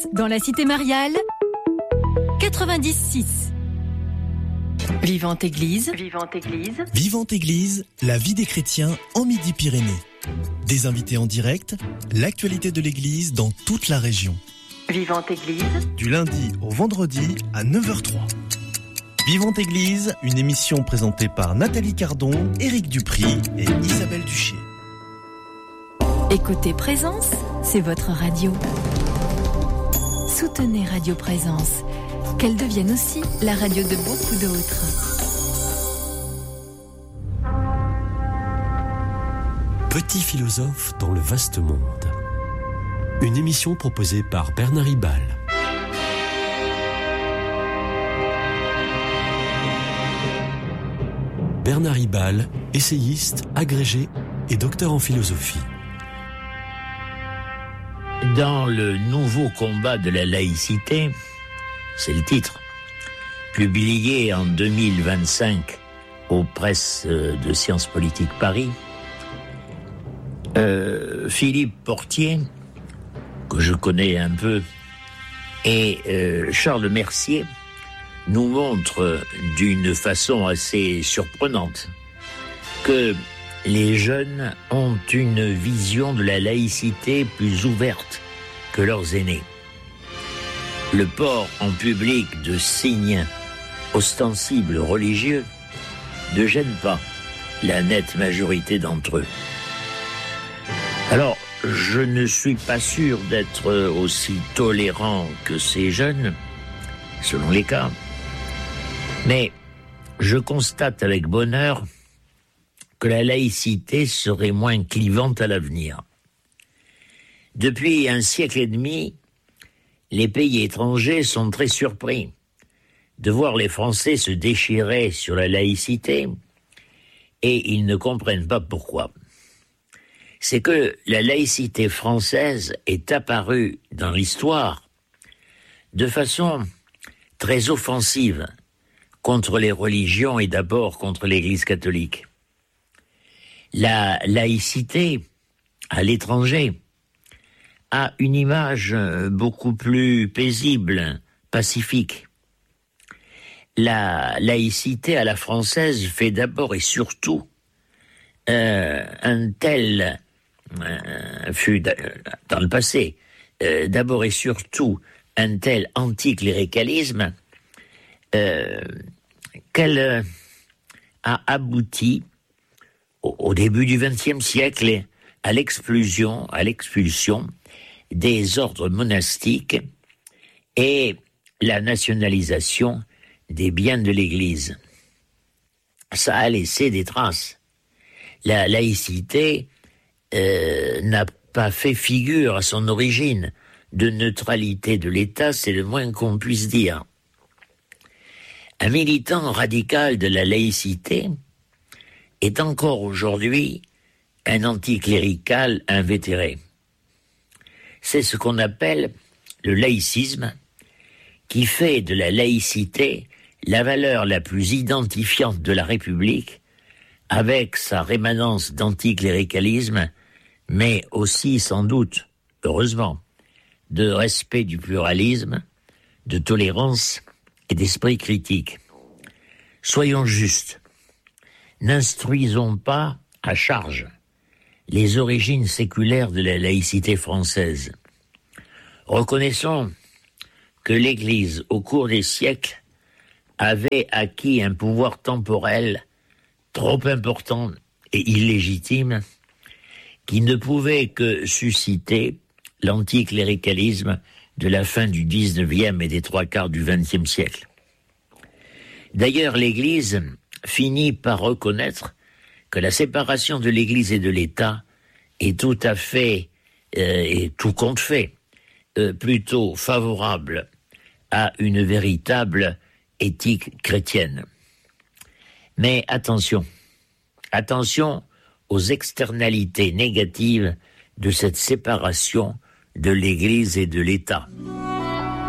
Dans la cité mariale, 90.6. Vivante Église. Vivante Église. Vivante Église, la vie des chrétiens en Midi-Pyrénées. Des invités en direct, l'actualité de l'Église dans toute la région. Vivante Église. Du lundi au vendredi à 9h03. Vivante Église, une émission présentée par Nathalie Cardon, Éric Dupry et Isabelle Duché. Écoutez Présence, c'est votre radio. Soutenez Radio Présence, qu'elle devienne aussi la radio de beaucoup d'autres. Petit philosophe dans le vaste monde. Une émission proposée par Bernard Ribal. Bernard Ribal, essayiste, agrégé et docteur en philosophie. Dans le nouveau combat de la laïcité, c'est le titre, publié en 2025 aux presses de Sciences Politiques Paris, Philippe Portier, que je connais un peu, et Charles Mercier nous montrent d'une façon assez surprenante que les jeunes ont une vision de la laïcité plus ouverte que leurs aînés. Le port en public de signes ostensibles religieux ne gêne pas la nette majorité d'entre eux. Alors, je ne suis pas sûr d'être aussi tolérant que ces jeunes, selon les cas, mais je constate avec bonheur que la laïcité serait moins clivante à l'avenir. Depuis un siècle et demi, les pays étrangers sont très surpris de voir les Français se déchirer sur la laïcité et ils ne comprennent pas pourquoi. C'est que la laïcité française est apparue dans l'histoire de façon très offensive contre les religions et d'abord contre l'Église catholique. La laïcité à l'étranger a une image beaucoup plus paisible, pacifique. La laïcité à la française fait d'abord et surtout fut dans le passé, d'abord et surtout un tel anticléricalisme qu'elle a abouti au début du XXe siècle à l'expulsion des ordres monastiques et la nationalisation des biens de l'Église. Ça a laissé des traces. La laïcité n'a pas fait figure à son origine de neutralité de l'État, c'est le moins qu'on puisse dire. Un militant radical de la laïcité est encore aujourd'hui un anticlérical invétéré. C'est ce qu'on appelle le laïcisme, qui fait de la laïcité la valeur la plus identifiante de la République, avec sa rémanence d'anticléricalisme, mais aussi sans doute, heureusement, de respect du pluralisme, de tolérance et d'esprit critique. Soyons justes. N'instruisons pas à charge les origines séculaires de la laïcité française. Reconnaissons que l'Église, au cours des siècles, avait acquis un pouvoir temporel trop important et illégitime qui ne pouvait que susciter l'anticléricalisme de la fin du XIXe et des trois quarts du XXe siècle. D'ailleurs, l'Église finit par reconnaître que la séparation de l'Église et de l'État est tout à fait, et tout compte fait, plutôt favorable à une véritable éthique chrétienne. Mais attention aux externalités négatives de cette séparation de l'Église et de l'État.